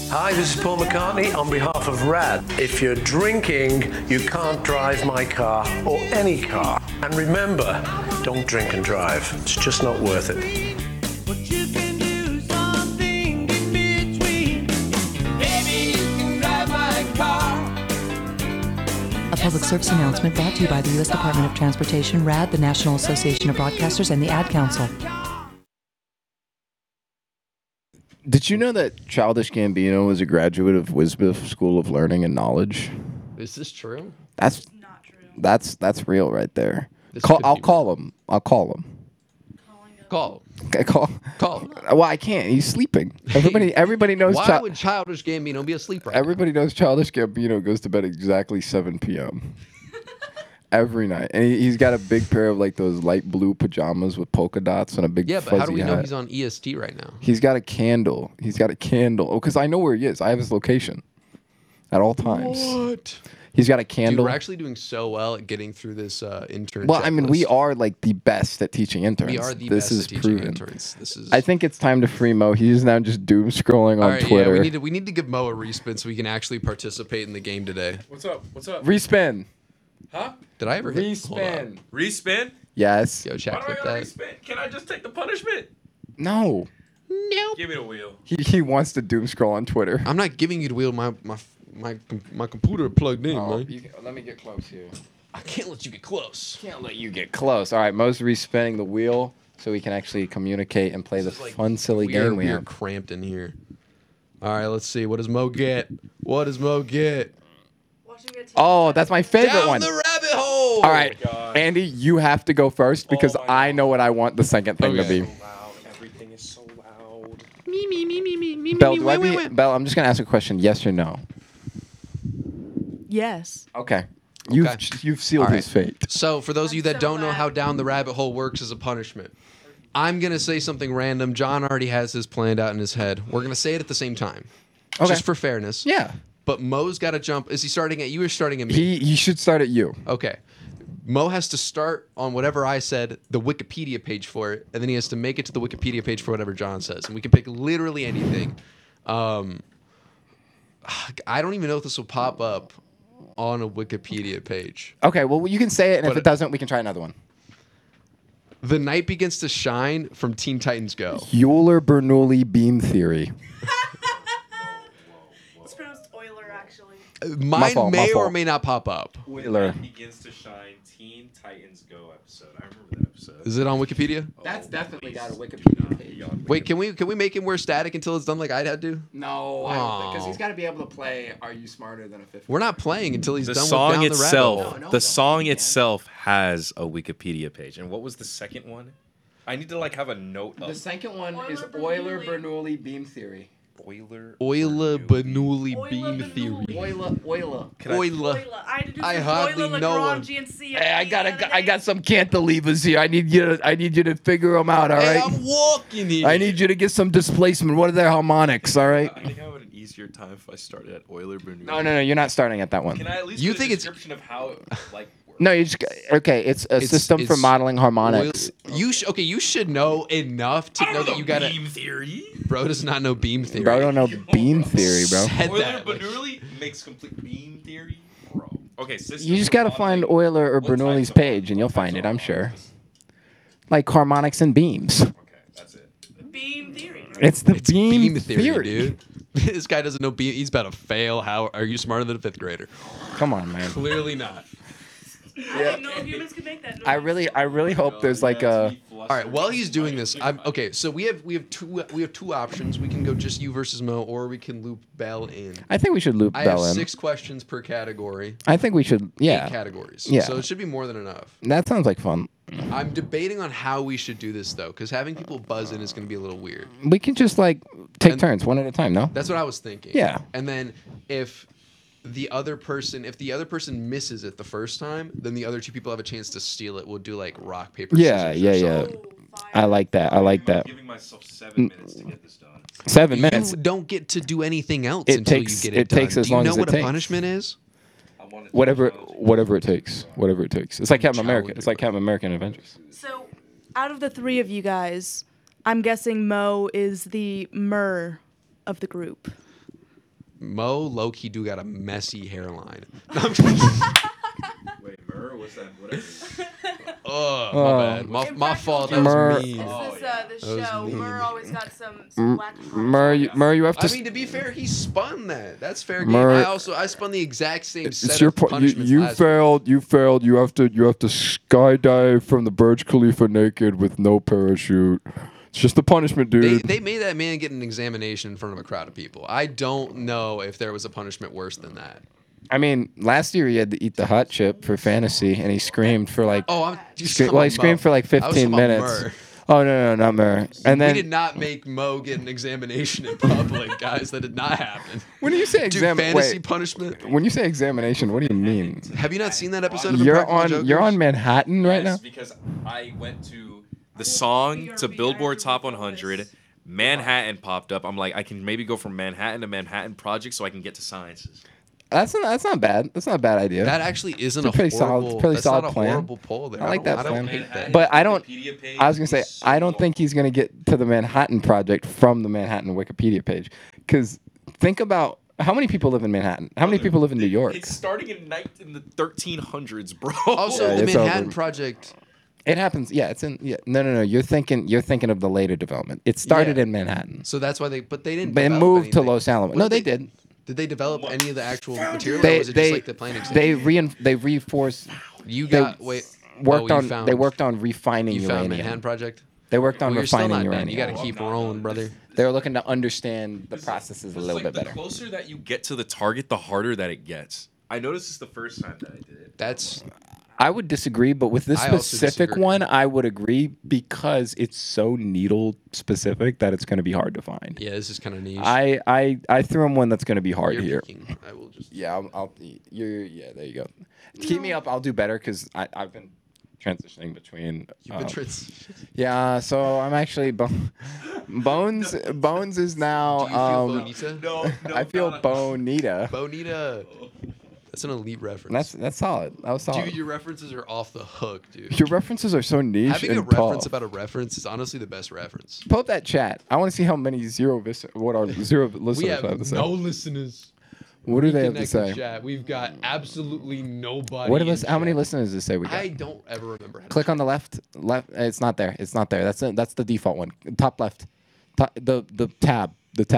Hi, this is Paul McCartney on behalf of RAD. If you're drinking, you can't drive my car or any car. And remember, don't drink and drive. It's just not worth it. But you can do something in between. Baby, you can drive my car. A public service announcement brought to you by the U.S. Department of Transportation, RAD, the National Association of Broadcasters, and the Ad Council. Did you know that Childish Gambino was a graduate of Wisbeth School of Learning and Knowledge? Is this true? That's Not true. that's real right there. This I'll could be call him. I'll call him. Call. Okay, call. Call. Well, I can't. He's sleeping. Everybody knows. Why would Childish Gambino be asleep right Everybody knows Childish Gambino goes to bed exactly 7 p.m. every night, and he's got a big pair of like those light blue pajamas with polka dots and a big now? Yeah, but how do we know hat. he's on EST right now? He's got a candle. Oh, because I know where he is. I have his location at all times. What? He's got a Dude, candle. we're actually doing so well at getting through this intern. Well, I mean, we checklist. are like the best at teaching interns. We are the this best is at teaching proven. interns. This is. I think it's time to free Mo. He's now just doom scrolling All on right, Twitter. yeah, we need to give Mo a respin so we can actually participate in the game today. What's up? What's up? Respin. Huh? Did I ever hit? Hold on. Respin. Respin? Yes. Yo, Why chat do I clip gotta that. respin? Can I just take the punishment? No. Give me the wheel. He wants to doom scroll on Twitter. I'm not giving you the wheel. My computer plugged in, man. Let me get close here. I can't let you get close. Can't let you get close. All right, Mo's respinning the wheel so we can actually communicate and play the fun, silly game we we are have. cramped in here. All right, let's see. What does Mo get? What does Mo get? Watch him get Oh, that's my favorite Down one. the rabbit hole. All right, God. Andy, you have to go first because Oh my I know what I want the second thing to Okay. be. So loud. Everything is so loud. Me. Belle, Wait. Belle, I'm just gonna ask a question. Yes or no? Yes. Okay. Okay. You've sealed All right. his fate. So, for those of you I'm that so don't know glad. how down the rabbit hole works as a punishment, I'm gonna say something random. John already has his planned out in his head. We're gonna say it at the same time, Okay. just for fairness. Yeah. But Mo's got to jump. Is he starting at you or starting at me? He should start at you. Okay. Mo has to start on whatever I said, the Wikipedia page for it, and then he has to make it to the Wikipedia page for whatever John says. And we can pick literally anything. I don't even know if this will pop up on a Wikipedia page. Okay, well, you can say it, and if But it doesn't, we can try another one. The Night Begins to Shine from Teen Titans Go. Euler-Bernoulli beam theory. It's pronounced Euler, actually. Mine fault, my may or fault. may not pop up. Euler. Begins to shine. Teen Titans Go episode. I remember that episode. Is it on Wikipedia? That's Oh, definitely please. got a Wikipedia page. Wait, can we make him wear static until it's done like I had to? No, I don't think, because he's got to be able to play Are You Smarter Than a Fifth? We're not playing until he's The done song with Down itself, the Rabbit Hole. No, the no, song you can't. itself has a Wikipedia page. And what was the second one? I need to like have a note The of second one is Euler-Bernoulli. Euler-Bernoulli beam theory. Euler Bernoulli beam theory. Euler. Euler. I had to do I some hardly Euler, know Lagrange, him. and CFD Hey, I the other got day. some cantilevers here. I need you to figure them out. All Hey, right. I'm walking here. I need you to get some displacement. What are their harmonics? All right. I think I would have an easier time if I started at Euler Bernoulli. No. You're not starting at that one. Can I at least You get think a it's- description of how it like works? No, you just okay. It's a system for it's modeling harmonics. You should know enough to know that you gotta. beam theory? Bro does not know beam theory. Bro, I don't know beam theory, bro. Said Euler that, like- Bernoulli makes complete beam theory, bro. Okay, system You just for gotta find modeling- Euler or what types Bernoulli's of page, and you'll what find types it. of I'm sure. harmonics? Like harmonics and beams. Okay, that's it. Beam theory. It's the It's beam, theory, dude. This guy doesn't know beam. He's about to fail. How are you smarter than a fifth grader? Come on, man. Clearly not. I didn't know humans could make that noise. I really hope there's like a. All right. While he's doing this, okay. So we have two options. We can go just you versus Mo, or we can loop Bell in. I think we should loop I have Bell in. 6 questions per category. I think we should. 8 Yeah, categories. Yeah. So it should be more than enough. that sounds like fun. I'm debating on how we should do this though, because having people buzz in is going to be a little weird. We can just like take And- turns one at a time. No. That's what I was thinking. Yeah. And then if the other person misses it the first time, then the other 2 people have a chance to steal it. We'll do like rock paper Yeah, scissors. yeah, or yeah. something. I like that. I like that. I'm giving myself 7 minutes to get this done. 7 minutes. You don't get to do anything else It until takes- you get it, it takes done. as Do you long know as what it a takes. punishment is? I wanted to Whatever it takes. Whatever it takes. It's like Captain America. Child It's like Captain American Avengers. So, out of the 3 of you guys, I'm guessing Mo is the Myrrh of the group. Mo low key do got a messy hairline. No, I'm just- Wait, Mur, what's that? Whatever. oh, Oh. my bad. My fault. That Mur- was mean. This That was show. mean. Murr always got some whack. Murr, you have to. I mean, to be fair, he spun that. That's fair game. Mur- I spun the exact same set It's your of you, punishments you last failed. You failed. You have to skydive from the Burj Khalifa naked with no parachute. It's just a punishment, week. dude. They made that man get an examination in front of a crowd of people. I don't know if there was a punishment worse than that. I mean, last year he had to eat the hot chip for fantasy, and he screamed for like. Oh, I'm just he screamed for like 15 minutes. Oh no, not Murr. And then we did not make Mo get an examination in public, guys. That did not happen. when you say Dude, fantasy examination, punishment. when you say examination, what do you mean? Have you not seen that episode of You're Impractical on Jokers? you're on Manhattan right now. Yes, because I went to the song to Billboard Top 100. Manhattan popped up. I'm like, I can maybe go from Manhattan to Manhattan Project so I can get to Sciences. That's not bad. That's not a bad idea. That actually isn't It's a pretty solid- horrible. pretty that's solid not a plan. horrible poll there. I like that I don't plan. hate that. But I don't. Wikipedia page I was gonna say was so I don't long. think he's gonna get to the Manhattan Project from the Manhattan Wikipedia page. Because think about how many people live in Manhattan. How many people live in New York? It's starting in the 1300s, bro. Also, Yeah, the it's Manhattan over. Project. It happens. Yeah, it's in. Yeah, no. You're thinking of the later development. It started Yeah. in Manhattan, So that's why but they didn't. but it develop moved to anything. Los Alamos. What No, they did. Did they develop any of the actual material, or They was it just they like the planning stage? they reinforced. You they got wait. Worked you on. Found, They worked on refining You found uranium. Manhattan Project. They worked on Well, you're still refining not done. uranium. You got to keep rolling, brother. They were looking to understand the processes a little bit The better. closer that you get to the target, the harder that it gets. I noticed this the first time that I did it. That's I would disagree, but with this I also specific disagree. one, I would agree because it's so needle specific that it's going to be hard to find. yeah. This is kind of niche. I threw him one that's going to be hard You're here. peeking. I will just. Yeah, yeah. There you go. Keep me up. I'll do better because I've been transitioning between. You've been Yeah, so I'm actually Bones. Bones is now. Do you feel Bonita? No, I feel Bonita. Bonita. That's an elite reference. That's solid. That was solid. Dude, your references are off the hook, dude. Your references are so niche Having a and reference tough. about a reference is honestly the best reference. Pull up that chat. I want to see how many zero listeners We have to have say. no listeners. What do they have to Reconnect the say? Chat. We've got absolutely nobody. What in how many chat. listeners does it say we got? I don't ever remember. How to Click on the left. It's not there. It's not there. That's the default one. Top left. The tab.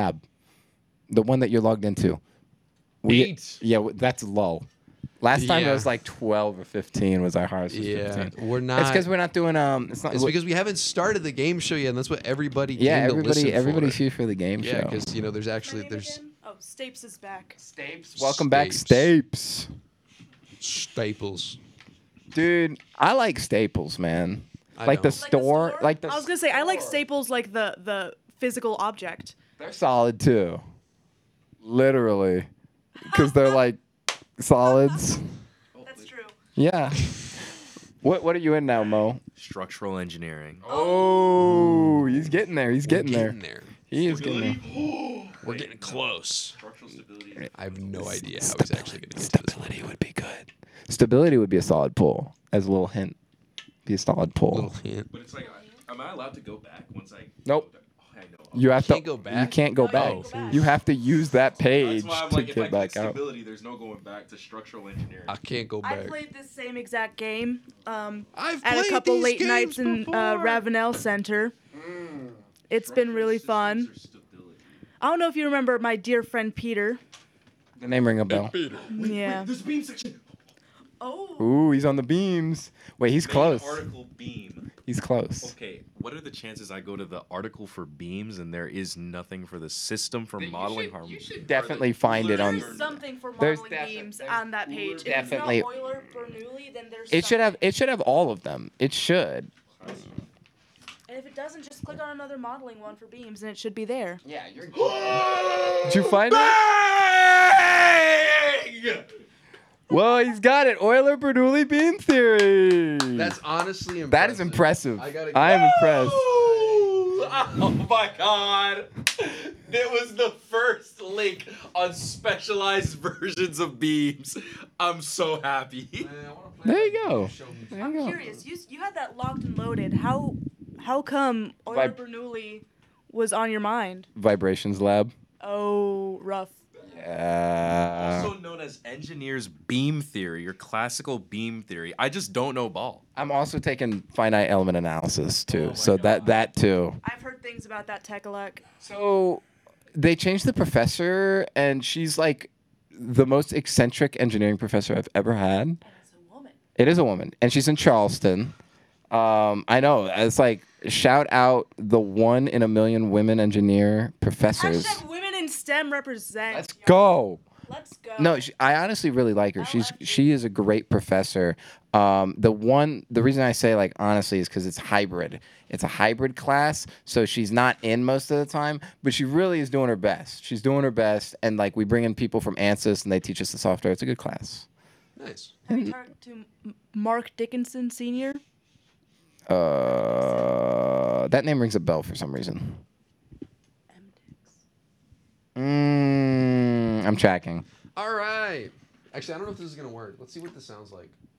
The one that you're logged into. 8. Yeah, that's low. Last time it Yeah. was like 12 or 15 was our highest. Was Yeah, 15. we're not. It's because we're not doing It's not. It's because we haven't started the game show yet, and that's what everybody. yeah, came to listen everybody's for. here for the game Yeah, show. because there's What's actually my name there's again? Oh, Stapes is back. Welcome back, Stapes. Stapes. Staples. Dude, I like Staples, man. I Like the don't. store, like the. I was gonna say I like Staples like the physical object. They're solid too. Literally, because they're like solids. That's true. Yeah. What are you in now, Mo? Structural engineering. Oh, he's getting there. He's getting there. He is getting there. We're getting close. Structural stability. I have no idea how he's actually going to get to this. Stability would be good. Stability would be a solid pull. As a little hint, be a solid pull. Little hint. But it's like, am I allowed to go back once I? Nope. Oh, I know. You have can't to go back? You can't go No, back. you can't go back. You have to use that page That's why I'm to like, if I get back click out. stability, there's no going back to structural engineering. I can't go I back. played this same exact game I've at a played couple these late games nights in before. Ravenel Center. It's been really fun. I don't know if you remember my dear friend Peter. The name ring a bell. Yeah. There's beam section. Oh. Ooh, he's on the beams. Wait, he's Main close. Article beam. He's close. Okay, what are the chances I go to the article for beams and there is nothing for the system for modeling harmony? Definitely find it on. There's something for There's modeling beams there's on that page. definitely- If it's not Euler Bernoulli, then there's It should have. something. It should have all of them. It should. And if it doesn't, just click on another modeling one for beams, and it should be there. Yeah, you're. Did you find it? Well, he's got it. Euler Bernoulli beam theory. That's honestly impressive. That is impressive. I gotta I am impressed. Oh my god! It was the first link on specialized versions of beams. I'm so happy. There you go. There I'm you go. curious. You had that locked and loaded. How come Euler Vib- Bernoulli was on your mind? Vibrations lab. Oh, rough. Yeah. Also known as engineer's beam theory or classical beam theory. I just don't know ball. I'm also taking finite element analysis too. So that too. I've heard things about that Tech-Elec. So they changed the professor, and she's like the most eccentric engineering professor I've ever had. It's a woman. It is a woman, and she's in Charleston. I know. It's like shout out the 1 in a million women engineer professors. Hashtag women in STEM represent. Let's go. Let's go. No, I honestly really like her. She is a great professor. The reason I say like honestly is because it's hybrid. It's a hybrid class, so she's not in most of the time, but she really is doing her best. She's doing her best, and like we bring in people from ANSYS and they teach us the software. It's a good class. Nice. Have you talked to Mark Dickinson Sr.? That name rings a bell for some reason. I'm tracking. All right. Actually, I don't know if this is gonna work. Let's see what this sounds like.